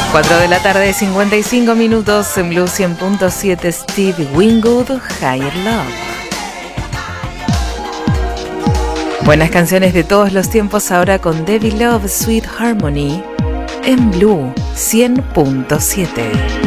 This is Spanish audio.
4 de la tarde, 55 minutos en Blue 100.7. Stevie Winwood, Higher Love. Buenas canciones de todos los tiempos ahora con Debbie Love, Sweet Harmony en Blue 100.7.